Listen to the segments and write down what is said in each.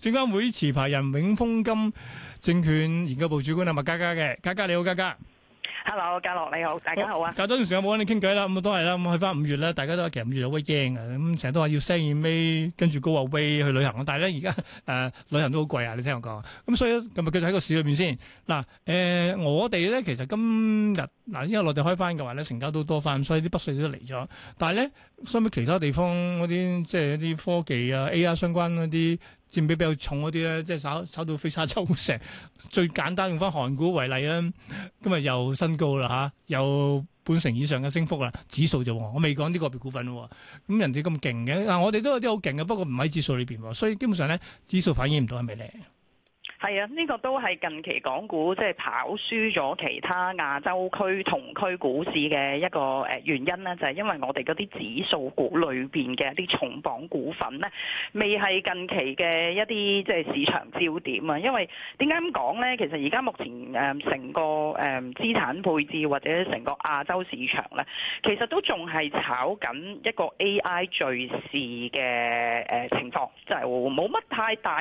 證監會持牌人永豐金證券研究部主管麥嘉嘉嘅，嘉嘉你好，嘉嘉。 Hello， 嘉樂你好，大家好啊！ 隔咗段時間冇揾你傾偈啦，咁都係啦，咁去翻5月咧，大家都其實5月有鬼驚啊，咁成日都話要 send email 跟住 go away 去旅行，但係咧而家旅行都好貴啊，你聽我講。咁所以今日繼續喺個市裏邊先。嗱我哋咧其實今日因為內地開翻嘅話咧，成交都多翻，所以啲北水都嚟咗。但係咧，相比其他地方嗰啲即係一啲科技啊 AI 相關嗰啲佔比比較重嗰啲咧，即係炒到飛沙走石。最簡單用翻韓股為例啦，今日又新高啦嚇，有半成以上嘅升幅啦，指數啫喎，我未講啲個別股份喎。咁人哋咁勁嘅，嗱我哋都有啲好勁嘅，不過唔喺指數裏邊喎，所以基本上咧指數反映唔到係咪咧？ 係啊，呢個都係近期港股即係跑輸咗其他亞洲區同區股市嘅一個原因咧，就係因為我哋嗰啲指數股裏邊嘅一啲重磅股份咧，未係近期嘅一啲即係市場焦點啊。因為點解咁講咧？其實而家目前成個資產配置或者成個亞洲市場咧，其實都仲係炒緊一個 AI 敘事嘅情況，就係冇乜太大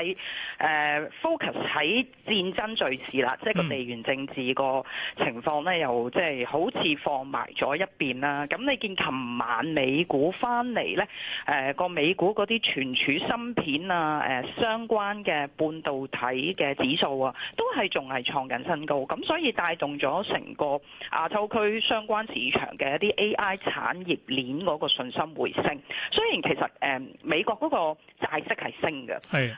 focus。喺戰爭敘事啦，即係個地緣政治個情況咧，又即係好似放埋咗一邊啦。咁你見琴晚美股翻嚟咧，個美股嗰啲存儲芯片啊，相關嘅半導體嘅指數啊，都係仲係創緊新高。咁所以帶動咗成個亞洲區相關市場嘅一啲 AI 產業鏈嗰個信心回升。雖然其實美國嗰個債息係升嘅，係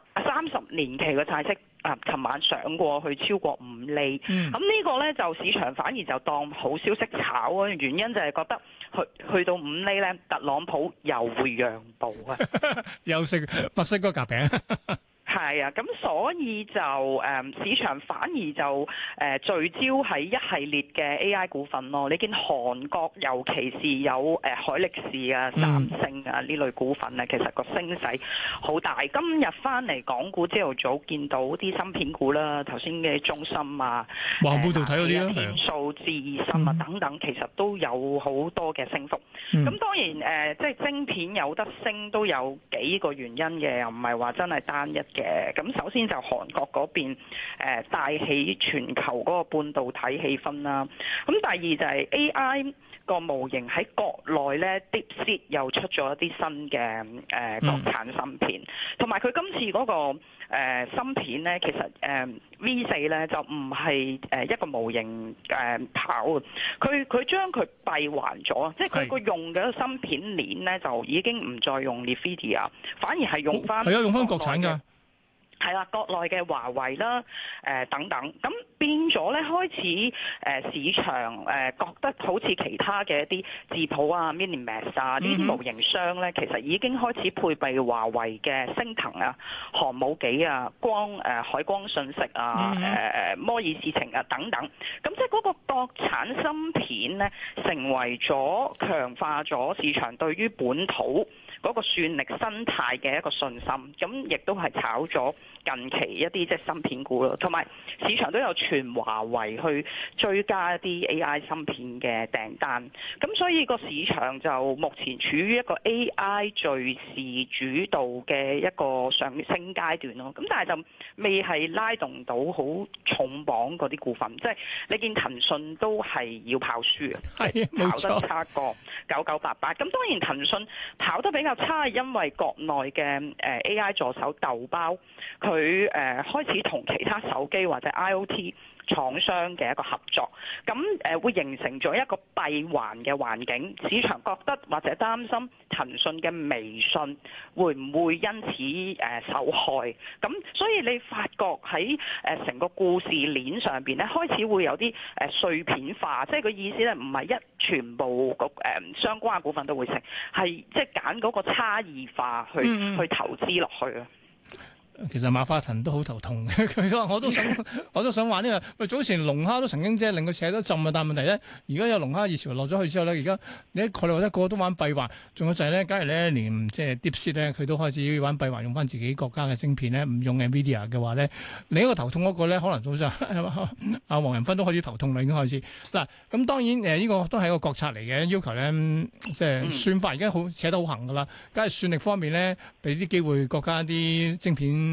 30年期嘅債息。琴晚上過去超過5厘，咁呢個咧就市場反而就當好消息炒啊！原因就係覺得去到5厘咧，特朗普又會讓步啊， 又食墨西哥夾餅。 係啊，咁所以就市場反而就聚焦喺一系列嘅 AI 股份咯。你見韓國尤其是有海力士啊、三星啊呢類股份咧，其實個升勢好大。今日翻嚟港股朝頭早見到啲芯片股啦，頭先嘅中芯啊、 環半導體嗰啲啊、 天數、智新啊等等，其實都有好多嘅升幅。咁當然即係晶片有得升都有幾個原因嘅，又唔係話真係單一嘅。咁首先就韓國嗰邊帶起全球嗰個半導體氣氛啦。咁第二就係 AI 個模型喺國內咧 DeepSeek 又出咗一啲新嘅國產芯片，同埋佢今次嗰個芯片咧，其實V4咧就唔係一個模型跑嘅，佢將佢閉環咗，即係佢個用嘅芯片鏈咧就已經唔再用 NVIDIA， 反而係用翻用翻國產㗎。 係啦，國內嘅華為啦，等等，咁變咗咧，開始市場覺得好似其他嘅一啲智譜啊、Minimax 啊呢啲模型商咧，其實已經開始配備華為嘅昇騰啊、寒武紀啊、海光信息啊、摩爾視程啊等等，咁即係嗰個國產芯片咧，成為咗強化咗市場對於本土嗰個算力生態嘅一個信心，咁亦都係炒咗近期一啲即係芯片股咯，同埋市場都有傳華為去追加一啲 AI 芯片嘅訂單，咁所以個市場就目前處於一個 AI 敘事主導嘅一個上升階段咯，咁但係就未係拉動到好重磅嗰啲股份，即係你見騰訊都係要跑輸啊，跑得差過9988，咁當然騰訊跑得比較差，因為國內嘅AI 助手豆包佢開始同其他手機或者 IoT 廠商嘅一個合作，咁會形成咗一個閉環嘅環境。市場覺得或者擔心騰訊嘅微信會唔會因此受害？咁所以你發覺喺成個故事鏈上邊咧，開始會有啲碎片化，即係個意思咧，唔係全部相關嘅股份都會升，係即係揀嗰個差異化去投資落去啊。 其實馬化騰都好頭痛嘅，佢話我都想玩呢個。喂，早前龍蝦都曾經即係令佢扯得浸啊，但係問題咧，而家有龍蝦熱潮落咗去之後咧，而家你一概嚟話一個個都玩閉環，仲有就係咧，假如咧連即係 DeepSeek 咧，佢都開始玩閉環，用翻自己國家嘅晶片咧，唔用 NVIDIA 嘅話咧，另一個頭痛嗰個咧，可能早上阿黃仁勳都開始頭痛啦，已經開始。嗱，咁當然呢個都係一個國策嚟嘅，要求咧即係算法而家好扯得好行噶啦，梗係算力方面咧，俾啲機會國家啲晶片